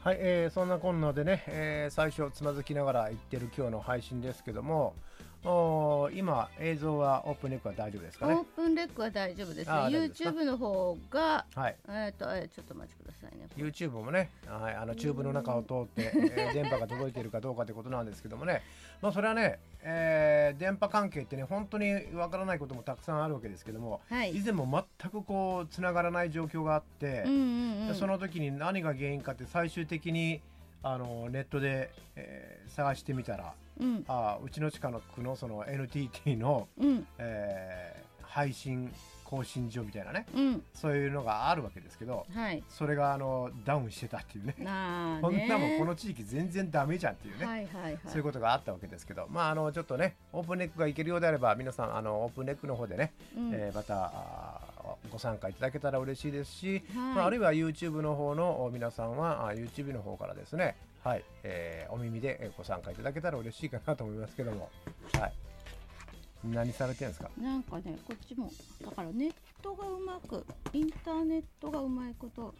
はい、そんなこんなでね、最初つまずきながら言ってる今日の配信ですけども、今映像はオープンレックは大丈夫ですかね。 オープンレックは大丈夫ですね。 大丈夫ですか。 YouTube の方が、 はい、 ちょっとお待ちくださいね。 YouTube もね、はい、チューブの中を通って、電波が届いているかどうかということなんですけどもね、まあそれはね、電波関係ってね本当にわからないこともたくさんあるわけですけども、 はい、 以前も全くこうつながらない状況があって、その時に何が原因かって最終的にネットで、探してみたら、うちの近くのその NTT の、配信更新所みたいなね、そういうのがあるわけですけど、 はい、 それがダウンしてたっていうね、こんなもんこの地域全然ダメじゃんっていうね、そういうことがあったわけですけど、まあちょっとねオープンネックがいけるようであれば皆さんオープンネックの方でね、またご参加いただけたら嬉しいですし、あるいは YouTube の方の皆さんはYouTube の方からですね、はい、お耳でご参加いただけたら嬉しいかなと思いますけども、はい、何されてるんですか。 なんかね、こっちもだからネットがうまく、インターネットがうまいこと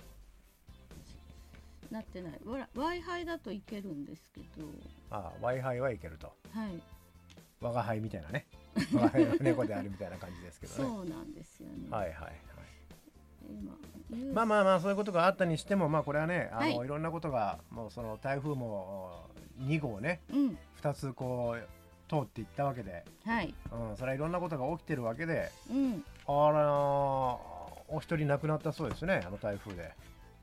なってない。Wi-Fi だといけるんですけど、 Wi-Fi はいけると、 はい、 我が輩みたいなね我が輩の猫であるみたいな感じですけどね。 そうなんですよね。 はいはいはい。 ままあそういうことがあったにしても、まあこれはねいろんなことがもうその台風も2号ね、2つこう通っていったわけで、それはいろんなことが起きてるわけで、お一人亡くなったそうですね、台風で。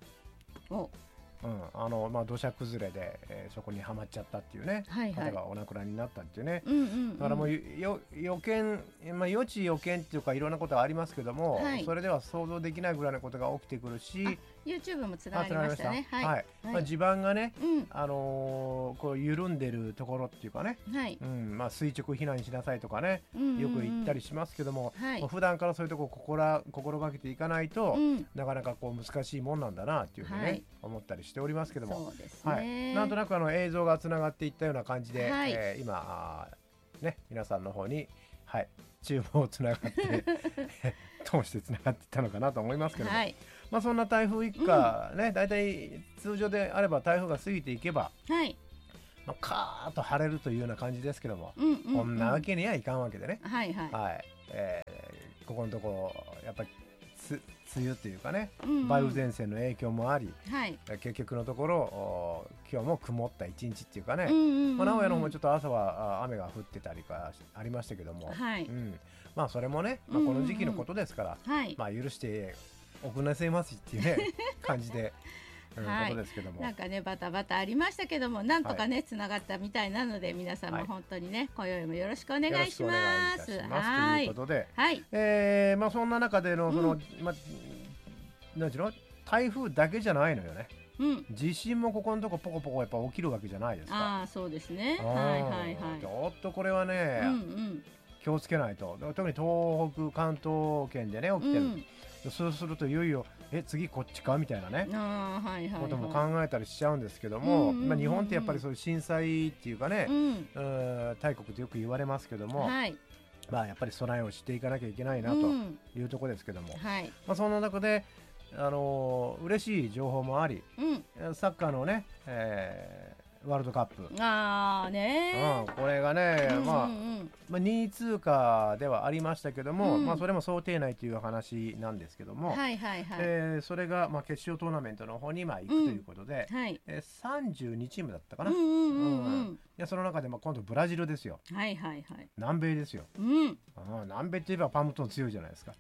土砂崩れで、そこにはまっちゃったっていうね、方がお亡くなりになったっていうね、だからもう予見、予知予見っていうかいろんなことがありますけども、それでは想像できないぐらいのことが起きてくるし、 YouTube もつながりましたね。 地盤がね、こう緩んでるところっていうかね、垂直避難しなさいとかね、よく言ったりしますけども、普段からそういうところ心がけていかないと、なかなかこう難しいもんなんだなっていうふうにね、思ったりしておりますけども、なんとなく映像がつながっていったような感じで、今ね皆さんの方に注文をつながって通してつながっていったのかなと思いますけども、そんな台風一過ね、だいたい通常であれば台風が過ぎていけば、カーッと晴れるというような感じですけども、こんなわけにはいかんわけでね、ここのところやっぱり梅雨というかね、梅雨前線の影響もあり、結局のところ今日も曇った一日っていうかね、名古屋の方もちょっと朝は雨が降ってたりかありましたけども、それもね、この時期のことですから、許しておくなせますっていうね感じで。ことですけども、 なんかねバタバタありましたけども、なんとかねつながったみたいなので、皆さんも本当にね今宵もよろしくお願いします。 ということで、そんな中でのそのなんていうの、台風だけじゃないのよね。地震もここのとこポコポコやっぱ起きるわけじゃないですか。 そうですね。ちょっとこれはね、気をつけないと。特に東北関東圏でね起きてる。そうするといよいよ次こっちかみたいなねことも考えたりしちゃうんですけども、日本ってやっぱりそういう震災っていうかね、大国ってよく言われますけども、やっぱり備えをしていかなきゃいけないなというところですけども、そんな中で嬉しい情報もあり、サッカーのね、ワールドカップ、これがね、2位通過ではありましたけども、それも想定内という話なんですけども、それが決勝トーナメントの方に行くということで、32チームだったかな。その中で今度ブラジルですよ。南米ですよ。南米といえばパムトン強いじゃないですか。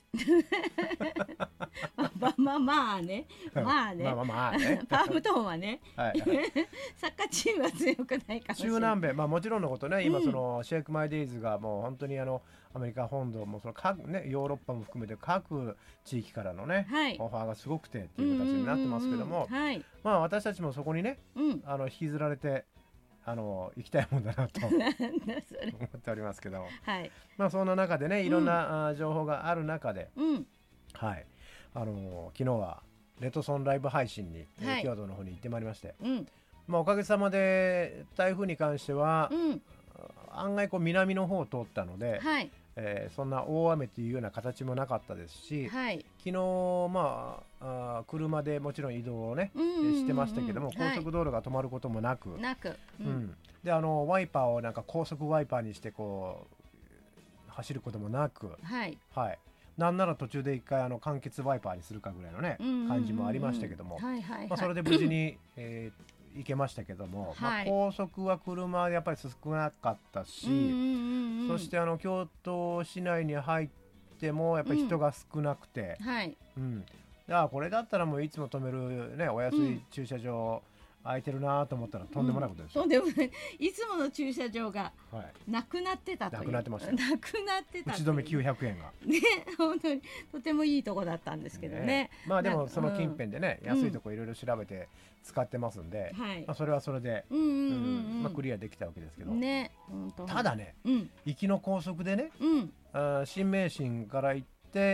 まあねパムトンはね、サッカーチームは強くないかもしれない。中南米、もちろんのことね、今そのシェイクマイデイズがもう本当にアメリカ本土もその各ね、ヨーロッパも含めて各地域からのね、オファーがすごくてっていう形になってますけども、私たちもそこにね、引きずられて行きたいもんだなと思っておりますけど、そんな中でね、いろんな情報がある中で、昨日はレッドソンライブ配信に京都の方に行ってまいりまして、おかげさまで台風に関しては案外こう南の方を通ったので、 そんな大雨というような形もなかったですし、 はい、 昨日、車でもちろん移動をね、してましたけども、高速道路が止まることもなく、でワイパーをなんか高速ワイパーにしてこう走ることもなく、はい、なんなら途中で一回間欠ワイパーにするかぐらいのね、感じもありましたけども、それで無事に、行けましたけども、高速は車はやっぱり少なかったし、そして京都市内に入ってもやっぱり人が少なくて、これだったらもういつも止めるねお安い駐車場空いてるなと思ったらとんでもないことですよ、 とんでもない。いつもの駐車場がなくなってたという、 なくなってましたなくなってた打ち止め900円がね、本当にとてもいいとこだったんですけどね。 でもその近辺でね、安いとこいろいろ調べて使ってますんで、それはそれでクリアできたわけですけど、ただね、行きの高速でね、新名神から行って、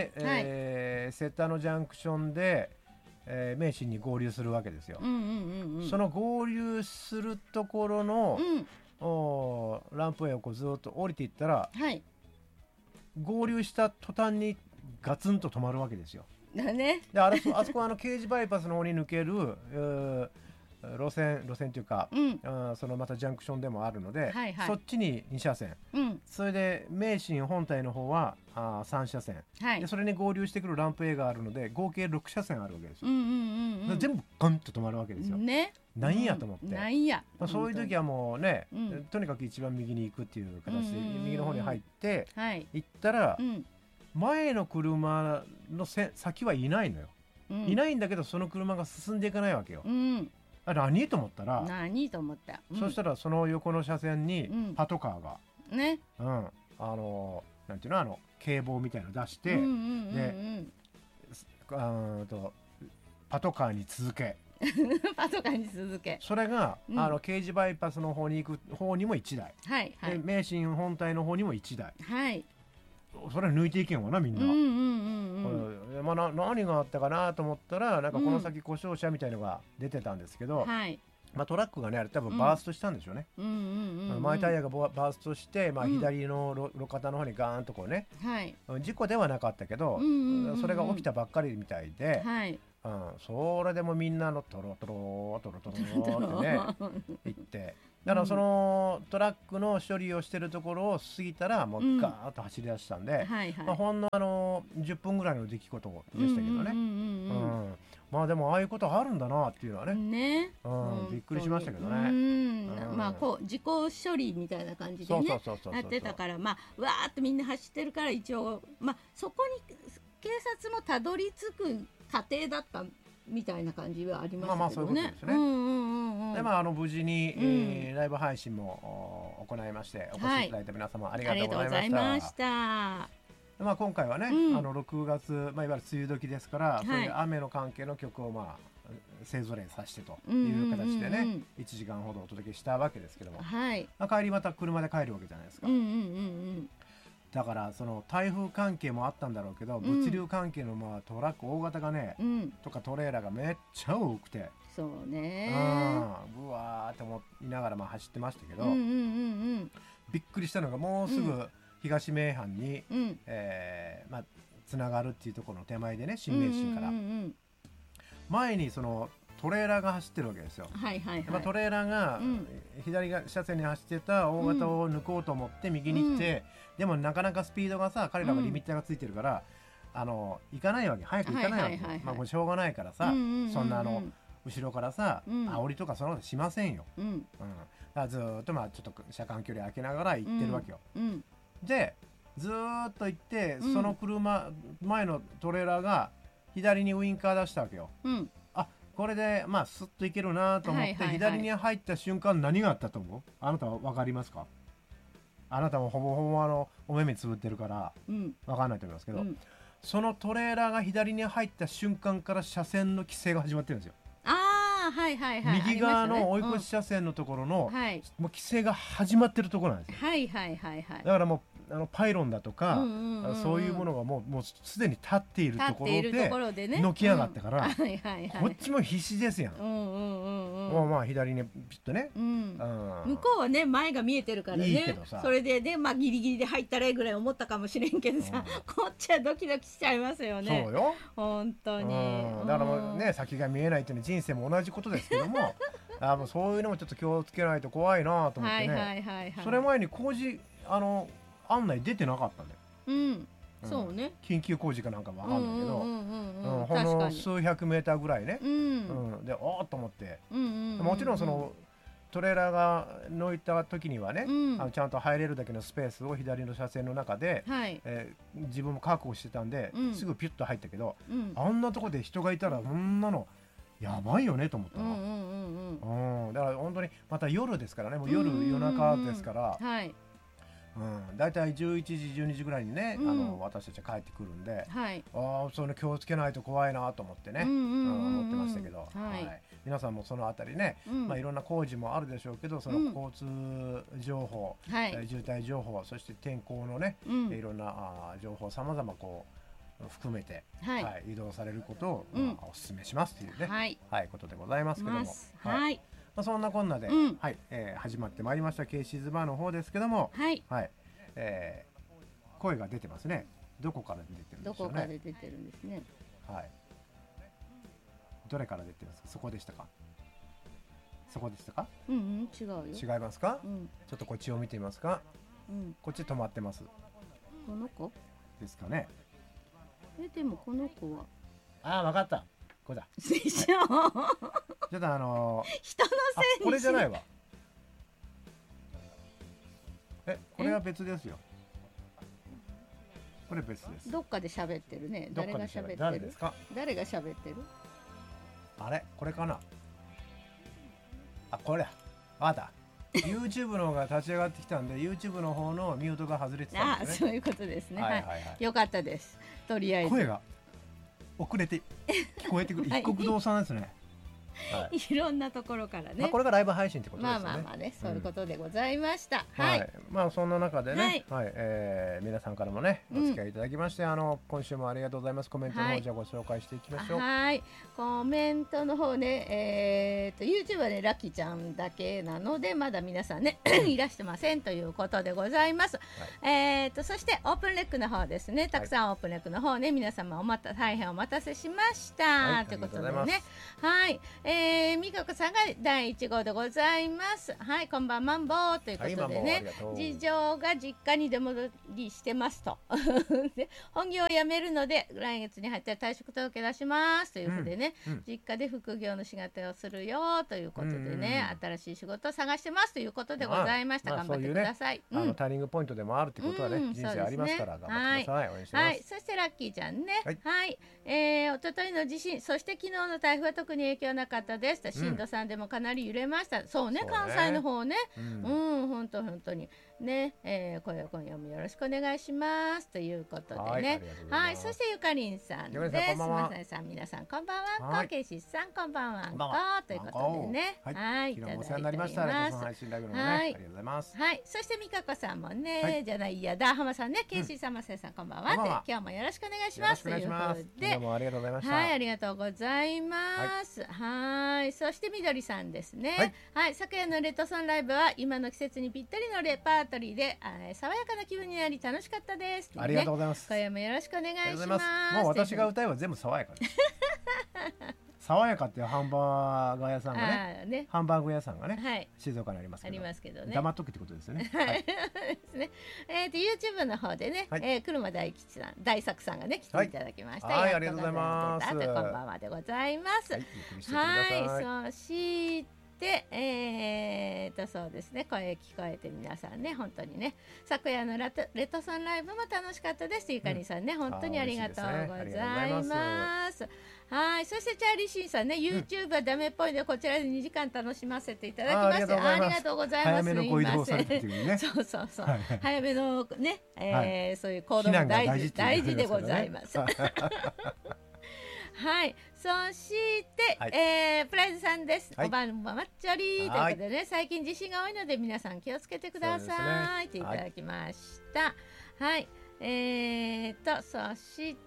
瀬田のジャンクションで名神に合流するわけですよ。その合流するところの、ランプウェイをこうずっと降りていったら、合流した途端にガツンと止まるわけですよ。であそこ京滋バイパスの方に抜ける路線というか、そのまたジャンクションでもあるので、そっちに2車線、それで名神本体の方は3車線、でそれに合流してくるランプ A があるので合計6車線あるわけですよ。全部ガンと止まるわけですよ。なんやと思って、そういう時はもうね、とにかく一番右に行くっていう形で右の方に入って行ったら、前の車の先はいないのよ、いないんだけどその車が進んでいかないわけよ。何と思ったら、そしたらその横の車線にパトカーが、なんていうの警棒みたいなの出して、でパトカーに続けそれが、京滋バイパスの方に行く方にも1台、で名神本体の方にも1台、それ抜いていけんわなみんな。何があったかなと思ったら、なんかこの先故障車みたいのが出てたんですけど、トラックがねあれ多分バーストしたんでしょうね。前タイヤがバーストして、左の路肩の方にガーンとこうね、事故ではなかったけど、それが起きたばっかりみたいで、それでもみんなのトロトロってね行って、だからそのトラックの処理をしてるところを過ぎたらもうガーッと走り出したんで、ほんの10分ぐらいの出来事でしたけどね。でもああいうことあるんだなっていうのはね、びっくりしましたけどね。 こう自己処理みたいな感じでねやってたから、わーっとみんな走ってるから、一応そこに警察もたどり着く過程だったみたいな感じはありますけどね。で無事に、ライブ配信も行いまして、お越しいただいた皆様ありがとうございました。今回はね、6月、いわゆる梅雨時ですから、そういう雨の関係の曲を勢ぞろいさせてという形でね、1時間ほどお届けしたわけですけども、帰りまた車で帰るわけじゃないですか。だからその台風関係もあったんだろうけど、物流関係のトラック大型がね、とかトレーラーがめっちゃ多くて、 そうね、 うわーって思いながら走ってましたけど、びっくりしたのがもうすぐ東名阪につながるっていうところの手前でね、新名神から前にそのトレーラーが走ってるわけですよ。トレーラーが左車線に走ってた大型を抜こうと思って右に来て、でもなかなかスピードがさ、彼らはリミッターがついてるから行かないわけ、早く行かないわけ。これしょうがないからさ、そんな後ろからさ煽りとかそのことしませんよ。だからずっとちょっと車間距離空けながら行ってるわけよ。でずーっと行って、その車前のトレーラーが左にウインカー出したわけよ。これでスッといけるなと思って左に入った瞬間、何があったと思う？あなたは分かりますか？あなたもほぼほぼお目目つぶってるから分かんないと思いますけど、そのトレーラーが左に入った瞬間から車線の規制が始まってるんですよ。右側の追い越し車線のところのもう規制が始まってるところなんですよ。だからもパイロンだとか、そういうものがもうすでに立っているところでのき上がったから、こっちも必死ですやん。まあ左にピッとね、 向こうはね前が見えてるからね、いいけどさ、それでねまあギリギリで入ったらぐらい思ったかもしれんけどさ、こっちはドキドキしちゃいますよね。 そうよ本当に。 だからもうね先が見えないっていうのは人生も同じことですけどももうそういうのもちょっと気をつけないと怖いなと思ってね。それ前に工事案内出てなかったんだよ。 そうね。 緊急工事かなんかわかんないけど、ほんの数百メーターぐらいね。でおーっと思って、もちろんそのトレーラーが乗いた時にはね、ちゃんと入れるだけのスペースを左の車線の中で、自分も確保してたんで、すぐピュッと入ったけど、あんなとこで人がいたらそんなのやばいよねと思ったな。だから本当にまた夜ですからね、もう夜中ですから。だいたい11時12時ぐらいにね、私たちは帰ってくるんで、それ気をつけないと怖いなと思ってね、思ってましたけど、皆さんもそのあたりね、いろんな工事もあるでしょうけど、その交通情報、渋滞情報、そして天候のね、いろんな情報さまざまこう含めて、移動されることをお勧めしますというね、ことでございますけども。そんなこんなで、始まってまいりましたケーシーズバーの方ですけども、声が出てますね。どこから出てるんでしょうね。 どこから出てるんですね。 どれから出てますか。そこでしたか。そこでしたか。 違うよ。 違いますか。ちょっとこっちを見てみますか。こっち止まってます。 この子ですかね。 でもこの子わは。 かった。これだ。 でしょ。 ちょっと人のせいにこれじゃないわ。これは別ですよ。これ別です。 どっかで喋ってるね。誰が喋ってる。 誰ですか。 誰が喋ってる。 あれこれかな。これあだ。YouTube の方が立ち上がってきたんで YouTube の方のミュートが外れてたんですね。 そういうことですね。よかったです。とりあえず声が遅れて聞こえてくる。一国堂さんですね。 いろんなところからね。 これがライブ配信ってことですよね。 まあね、そういうことでございました。 そんな中でね、皆さんからもねお付き合いいただきまして、今週もありがとうございます。コメントの方じゃご紹介していきましょう。 コメントの方ね、YouTube はねラッキーちゃんだけなのでまだ皆さんねいらしてませんということでございます。そしてオープンレックの方ですね。たくさんオープンレックの方ね皆様大変お待たせしましたということでね。みかこさんが第1号でございます。こんばんマンボーということでね、次女が実家に出戻りしてますとで本業を辞めるので来月に入ったら退職届出しますということでね、実家で副業の仕事をするよということでね、新しい仕事を探してますということでございました。頑張ってください。 ターニングポイントでもあるってことはね、人生ありますから頑張ってください。応援してます。 そしてラッキーちゃんね、一昨日の地震、そして昨日の台風は特に影響なかったです。震度3でもかなり揺れました。そうね、関西の方ね、本当にね、今夜もよろしくお願いしますということでね。そしてゆかりんさんです。まささん皆さんこんばんは。けいしさんこんばんは。ということでね、 昨日もお世話になりました。配信ライブのね、ありがとうございます。 そしてみかこさんもね、じゃないやダーハマさんね、けいしさんまささんこんばんは。今日もよろしくお願いしますということで、 どうもありがとうございました。 ありがとうございます。そしてみどりさんですね。昨夜のレッドソンライブは今の季節にぴったりのレパートリーで爽やかな気分になり楽しかったです。 ありがとうございます。 今夜もよろしくお願いします。 もう私が歌えば全部爽やかです。爽やかっていうハンバーガー屋さんがね、ハンバーグ屋さんがね、静岡にありますけど、黙っとくってことですよね。 YouTube の方でね、車大吉さん、大作さんがね来ていただきました。 ありがとうございます。 こんばんはでございます。そしてそうですね、声聞こえて皆さんね本当にね、昨夜のレッドソンライブも楽しかったです。ゆかりさんね、本当にありがとうございます。そしてチャーリーシンさんね、YouTube はダメっぽいのでこちらで2時間楽しませていただきましてありがとうございます。 早めのご移動されてっていうね。 そう早めのね、そういう行動も大事でございます。 そして、 はいプライズさんです、 はい、 おばんばまっちょりということでね、最近地震が多いので皆さん気をつけてください、といただきました。はい、そして、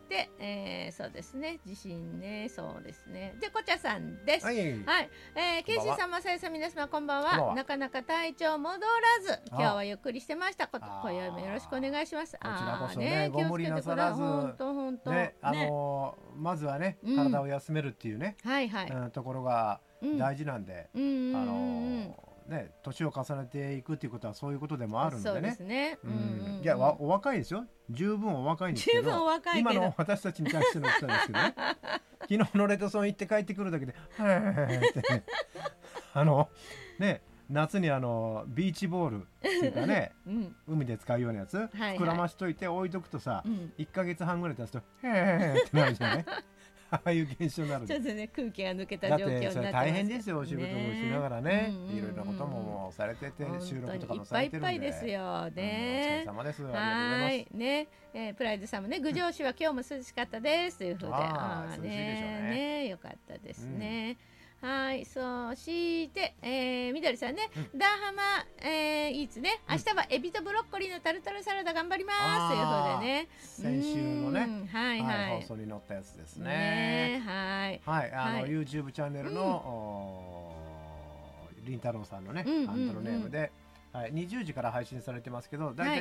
そうですね、地震ね、そうですね。で、こちゃさんです。はい、ケイシーさん、まさやさん、皆様こんばんは。なかなか体調戻らず、今日はゆっくりしてました。今宵もよろしくお願いします。 こちらこそね、ご無理なさらず、 本当ね、 まずはね、体を休めるっていうね、ところが大事なんで、ね、年を重ねていくっていうことはそういうことでもあるんでね。そうですね。いや、お若いですよ。十分お若いんですけど、今の私たちに対してのことですけどね。昨日のレトソン行って帰ってくるだけで、ってね、夏にビーチボールっていうかね、海で使うようなやつ膨らましといて置いとくとさ、1ヶ月半ぐらい経つとへーってなるじゃない。ああいう現象になる。 ちょっとね、空気が抜けた状況になってます。だって大変ですよ、お仕事もしながらね、いろいろなこともされてて、収録とかもされてるんで。 いっぱいいっぱいですよね。 お疲れ様です。ありがとうございます。 ね、プライズさんもね、郡上市は今日も涼しかったですというふうで、 涼しいでしょうね。 よかったですね。はい、そして、みどりさんね、ダーハマ、イーツね、明日はエビとブロッコリーのタルタルサラダ頑張りますというふうでね。 先週のね、放送に載ったやつですね。はい、YouTube チャンネルのりんたろうさんのね、ハンドルネームで、20時から配信されてますけど、だいたい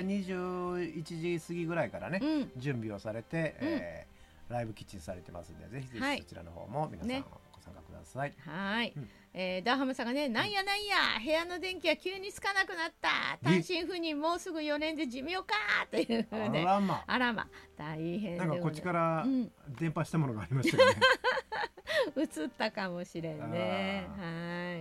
21時過ぎぐらいからね、準備をされて、ライブキッチンされてますんで、ぜひぜひそちらの方も皆さんご参加ください。 はい、ダーハムさんがね、なんや部屋の電気が急につかなくなった、単身赴任もうすぐ4年で寿命かというふうで、あらま大変で、 なんかこっちから電波したものがありましたよね。 映ったかもしれんね。はい。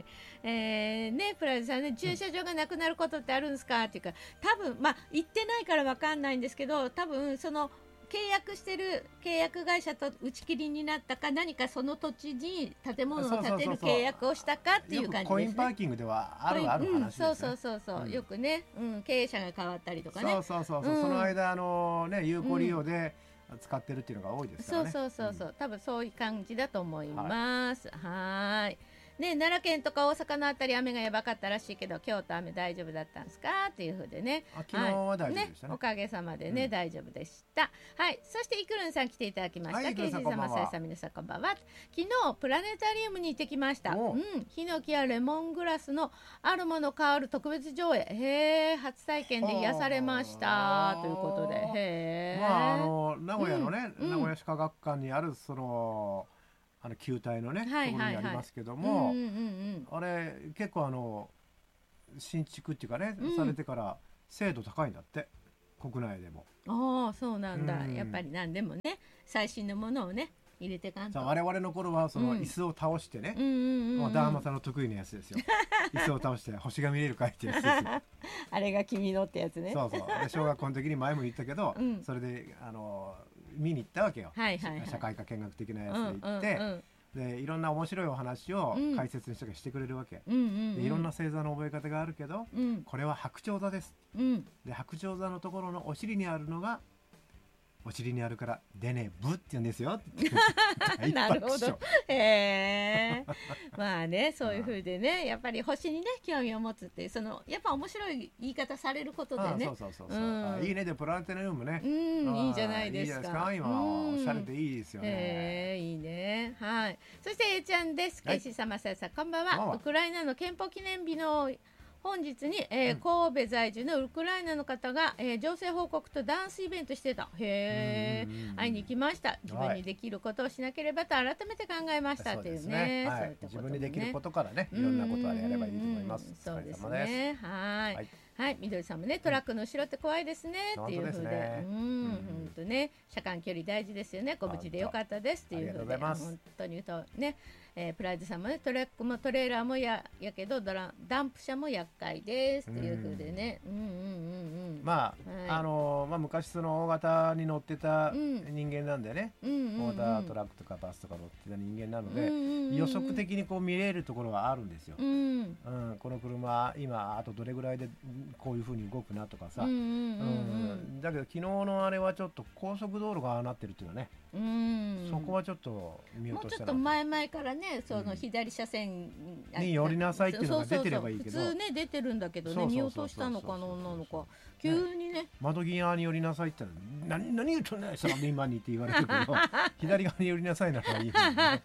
ね、プライズさんね、駐車場がなくなることってあるんですかっていうか、多分行ってないからわかんないんですけど、多分その契約してる契約会社と打ち切りになったか、何かその土地に建物を建てる契約をしたかっていう感じですね。 コインパーキングではある話ですね。 そう、よくね、経営者が変わったりとかね。 その間有効利用で使ってるっていうのが多いですからね。 多分そういう感じだと思います。はい。ね、奈良県とか大阪のあたり雨がやばかったらしいけど、京都雨大丈夫だったんですかっていうふうでね。 昨日は大丈夫でしたね。 おかげさまでね、大丈夫でした。はい。そしてイクルンさん来ていただきました。ケイシーさん、マサイさん、皆さんこんばんは。昨日プラネタリウムに行ってきました。ヒノキやレモングラスのあるもの香る特別上映。初体験で癒されましたということで。 名古屋のね、名古屋市科学館にあるその球体のね、ところにありますけども、あれ結構新築っていうかね、されてから精度高いんだって、国内でも。 ああ、そうなんだ。やっぱり何でもね、最新のものをね入れてかんと。 我々の頃はその椅子を倒してね、ダーマさんの得意なやつですよ。椅子を倒して星が見れるかいってやつですよ。 あれが君のってやつね。 そうで小学校の時に前も言ったけど、それで見に行ったわけよ。社会科見学的なやつで行って、でいろんな面白いお話を解説の人がしてくれるわけ。でいろんな星座の覚え方があるけど、これは白鳥座です。で白鳥座のところのお尻にあるのが、お尻にあるからでねぶって言うんですよ。 なるほど。まあね、そういう風でね、やっぱり星にね興味を持つっていう、そのやっぱ面白い言い方されることでね。いいね。でプラネタリウムね。 いいじゃないですか。 今おしゃれでいいですよね。 いいね。はい。そしてAちゃんです。ケイシーさん、マサヤさん、こんばんは。ウクライナの憲法記念日の本日に、神戸在住のウクライナの方が、情勢報告とダンスイベントしてた。会いに行きました。自分にできることをしなければと改めて考えましたっていうね。 自分にできることからね、いろんなことをやればいいと思います。 そうですね。はい、みどりさんもね、トラックの後ろって怖いですねっていうふうで、本当ね、車間距離大事ですよね。ご無事でよかったですっていうふうで、本当に言うとね、プライズさんもね、トラックもトレーラーもやけどダンプ車も厄介ですっていうふうでね、 まあ昔その大型に乗ってた人間なんでね、大型トラックとかバスとか乗ってた人間なので、予測的にこう見れるところがあるんですよ。この車今あとどれぐらいでこういう風に動くなとかさ。だけど昨日のあれはちょっと高速道路がああなってるっていうのはね、そこはちょっと見落としたな。 もうちょっと前からね、その左車線に寄りなさいっていうのが出てればいいけど、 普通ね出てるんだけどね、見落としたのかなのか、急にね窓際に寄りなさいって言ったら何言うとんねんその今にって言われるけど左側に寄りなさいならいいですね。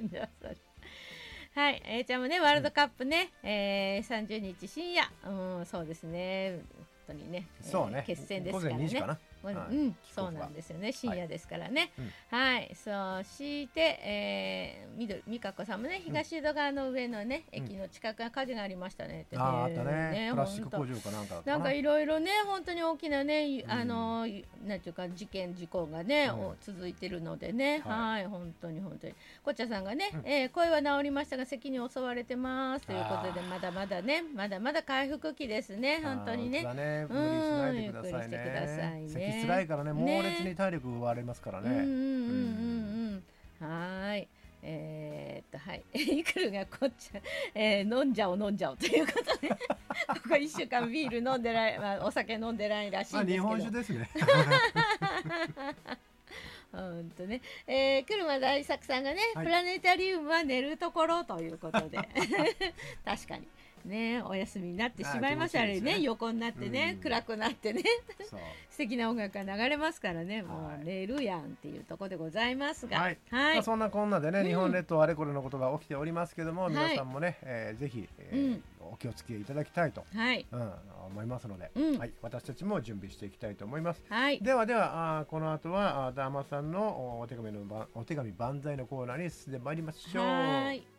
はい、ちゃんもねワールドカップね、30日深夜、そうですね、本当にね、 そうね、 決戦ですからね。 午前2時かな。 そうなんですよね、深夜ですからね。はい、そして美香子さんもね、東江戸川の上のね駅の近くが火事がありましたねってね。 あったね、プラスチック工場かなんかいろいろね、本当に大きなね、なんていうか事故がね続いてるのでね、はい、本当にこっちゃさんがね、声は治りましたが咳に襲われてますということで、まだまだ回復期ですね、本当にね。 無理しないでくださいね。咳つらいからね、猛烈に体力奪われますからね。 はい。はい、イクルがこっち飲んじゃおうということでここ1週間ビール飲んでない、お酒飲んでないらしいんですけど、 日本酒ですね。 本当ね、車大作さんがね、プラネタリウムは寝るところということで確かにね、お休みになってしまいましたね。横になってね、暗くなってね素敵な音楽が流れますからね、もう寝るやんっていうところでございますが、 そんなこんなでね、日本列島あれこれのことが起きておりますけども、皆さんもね、ぜひお気をつけいただきたいと思いますので、私たちも準備していきたいと思います。ではこの後はダーマさんのお手紙万歳のコーナーに進んでまいりましょう。